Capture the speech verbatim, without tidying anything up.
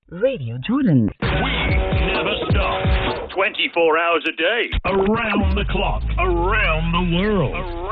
Radio Jordan. We never stop. twenty-four hours a day. Around the clock. Around the world. Around